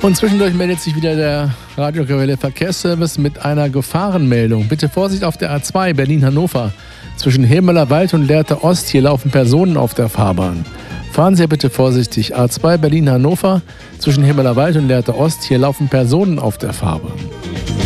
Und zwischendurch meldet sich wieder der Radio Krawelle Verkehrsservice mit einer Gefahrenmeldung. Bitte Vorsicht auf der A2 Berlin-Hannover. Zwischen Hemeler Wald und Lehrte Ost, hier laufen Personen auf der Fahrbahn. Fahren Sie bitte vorsichtig. A2 Berlin-Hannover, zwischen Hemeler Wald und Lehrte Ost, hier laufen Personen auf der Fahrbahn.